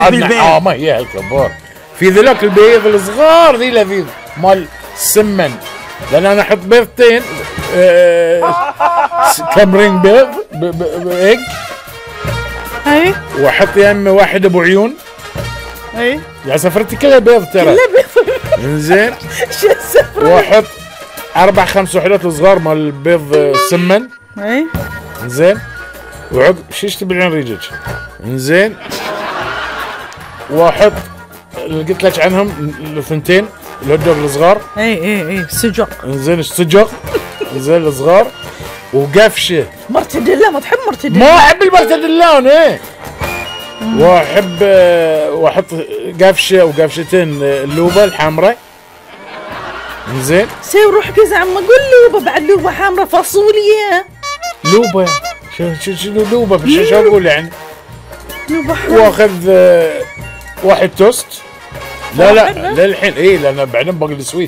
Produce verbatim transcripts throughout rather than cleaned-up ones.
اه ما هي الكبار. في ذلك البيض الصغار ذي لذيذ مال السمن، لان انا احط بيضتين آه كمرين بيض هيك اي، واحط يمه واحد ابو عيون. اي يعني سفرتي كلها بيض ترى. كلها بيض. انزين شو السفرة؟ واحط اربع خمس وحدات صغار مال البيض السمن. اي انزين وعقب شيش تبعين ريجك. انزين واحط اللي قلت لك عنهم الثنتين الهوت دوغ الصغار. اي اي اي سجق. انزين السجق انزين الصغار وقفشه. مرتديلا ما تحب مرتديلا؟ ما احب المرتديلون ايه. واحب واحط قفشه وقفشتين اللوبه الحمراء. انزين سوي روح كذا عم اقول لوبه، بعد لوبه حمراء فاصوليا. لوبه شو شنو لوبه شو شو اقول يعني؟ لوبه حمراء. واخذ واحد توست. لا لا للحين ايه، لان بعدين باقي السويت.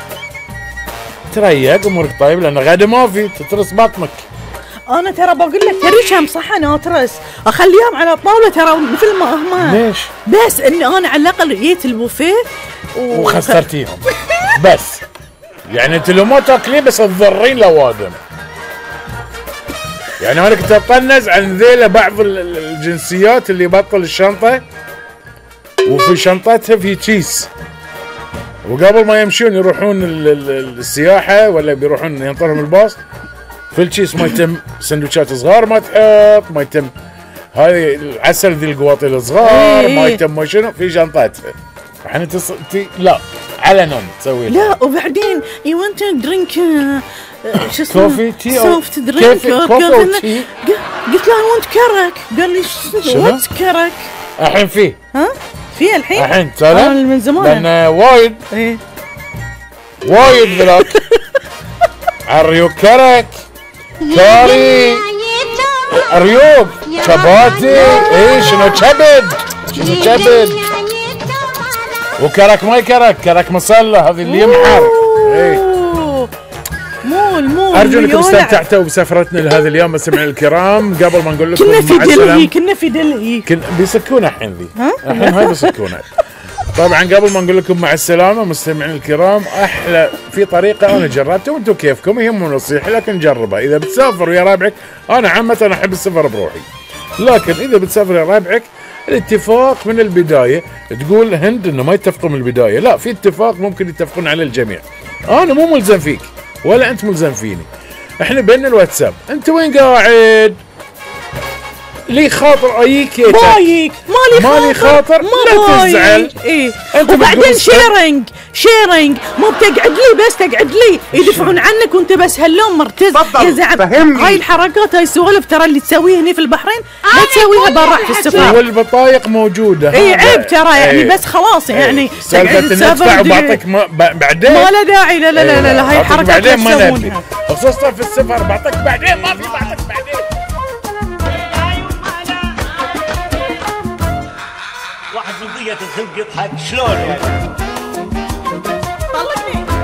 تريق امورك طيب، لان غدا ما في تترس بطنك. انا ترى بقول لك ترى كم صحن اترس اخليهم على الطاوله ترى مثل ما هم. ليش؟ بس اني انا على الاقل جيت البوفيه و... وخسرتيهم بس. يعني انت لو ما تاكلين بس تضرين لوادم. يعني انا كنت اطنز عن ذيلا بعض الجنسيات اللي بطل الشنطه وفي شنطتها في تشيس، وقبل ما يمشون يروحون السياحه ولا بيروحون ينطرهم الباص في التشيس ما يتم سندوتشات صغار ما تحط، ما يتم هاي العسل ذي القواطي الصغار، ما يتم ما شنو في شنطتها. احنا تص... تي... لا علنا تسوي لا. وبعدين يو ونت درينك شو اسمه كوفي تي او سوفت درينك كوفي او تي. قلت له اي ونت كرك، قال لي شنو؟ وات كرك؟ الحين فيه ها في الحين الحين ترى من زمان لان وايد ايه وايد ذلاك الريوق كرك كاري ريوق شباتي ايه شنو كبد شنو كبد وكرك ما يكرك كرك مصلى هذه اللي يمحر. ايه مول مول. ارجو انكم استمتعتوا بسفرتنا لهذا اليوم مستمعينا الكرام. قبل ما نقول لكم كنا في مع السلامه دلهي كنا في دلهي كن بيسكونا الحين ذي الحين هاي بيسكونا. طبعا قبل ما نقول لكم مع السلامه مستمعينا الكرام، احلى في طريقه انا جربتها وانتم كيفكم، هي مو نصيحه لكن جربها. اذا بتسافر ويا رابعك، انا عامه احب السفر بروحي، لكن اذا بتسافر يا رابعك الاتفاق من البدايه. تقول هند انه ما يتفقون من البدايه، لا في اتفاق ممكن يتفقون على الجميع. انا مو ملزم فيك ولا انت ملزم فيني، احنا بيننا الواتساب. انت وين قاعد؟ لي خاطر اجيك يا بايك مالي خاطر مالي خاطر لا تزعل. ايه وبعدين شيرنج شيرنج مو بتقعد لي بس تقعد لي يدفعون عنك وانت بس هاللون مرتز يا زعم. هاي الحركات هاي السوالف ترى اللي تسويها هنا في البحرين ما تسويها برا في السفر. والبطايق موجوده. اي عيب ترى يعني ايه. بس خلاص يعني سالفه ندفع وبعطيك بعدين ما له داعي. لا لا لا لا, لا. هاي الحركات بعدين ما نبي، خصوصا في السفر بعطيك بعدين ما في بعطيك بعدين. واحد من ضية الخلق يضحك شلون يعني؟ طلقني